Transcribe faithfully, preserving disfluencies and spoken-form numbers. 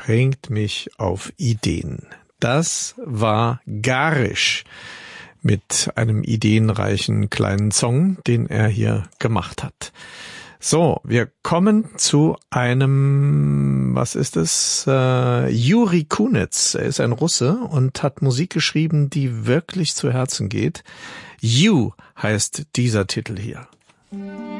bringt mich auf Ideen. Das war Garisch mit einem ideenreichen kleinen Song, den er hier gemacht hat. So, wir kommen zu einem, was ist es? Äh, Juri Kunitz. Er ist ein Russe und hat Musik geschrieben, die wirklich zu Herzen geht. You heißt dieser Titel hier.